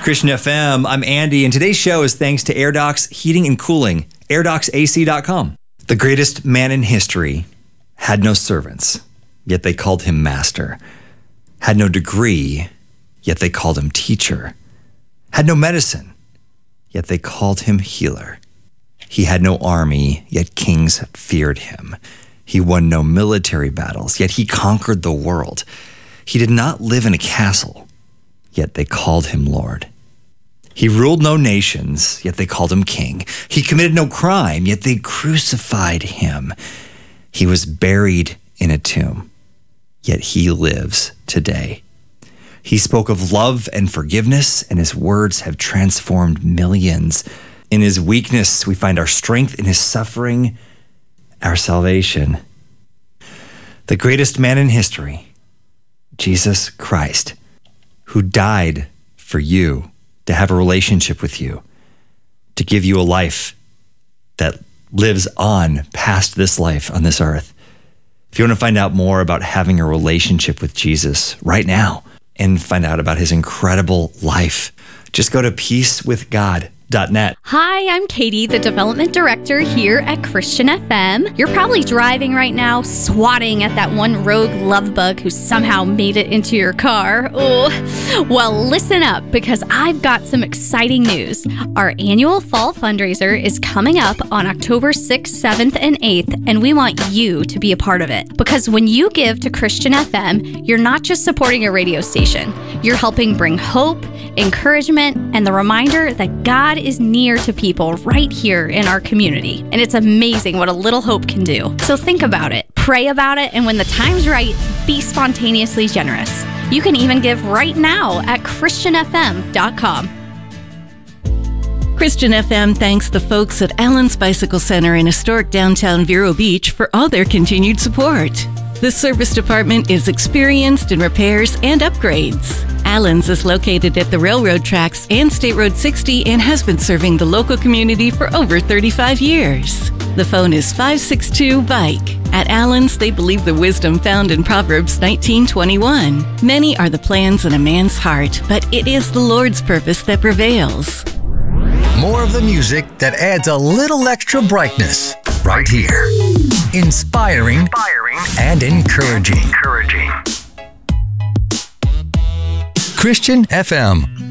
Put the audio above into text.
Christian FM. I'm Andy, and today's show is thanks to AirDocs Heating and Cooling, AirDocsAC.com. The greatest man in history had no servants, yet they called him master. Had no degree, yet they called him teacher. Had no medicine, yet they called him healer. He had no army, yet kings feared him. He won no military battles, yet he conquered the world. He did not live in a castle, yet they called him Lord. He ruled no nations, yet they called him king. He committed no crime, yet they crucified him. He was buried in a tomb, yet he lives today. He spoke of love and forgiveness, and his words have transformed millions. In his weakness, we find our strength. In his suffering, our salvation. The greatest man in history, Jesus Christ, who died for you, to have a relationship with you, to give you a life that lives on past this life on this earth. If you want to find out more about having a relationship with Jesus right now and find out about his incredible life, just go to peacewithgod.net. Hi, I'm Katie, the development director here at Christian FM. You're probably driving right now, swatting at that one rogue love bug who somehow made it into your car. Oh, well, listen up, because I've got some exciting news. Our annual fall fundraiser is coming up on October 6th, 7th, and 8th, and we want you to be a part of it. Because when you give to Christian FM, you're not just supporting a radio station. You're helping bring hope, encouragement, and the reminder that God is near to people right here in our community. And it's amazing what a little hope can do. So think about it, pray about it, and when the time's right, be spontaneously generous. You can even give right now at christianfm.com. Christian FM thanks the folks at Allen's Bicycle Center in historic downtown Vero Beach for all their continued support. The service department is experienced in repairs and upgrades. Allen's is located at the railroad tracks and State Road 60 and has been serving the local community for over 35 years. The phone is 562-BIKE. At Allen's, they believe the wisdom found in Proverbs 19:21. Many are the plans in a man's heart, but it is the Lord's purpose that prevails. More of the music that adds a little extra brightness right here. Inspiring and encouraging. Christian FM.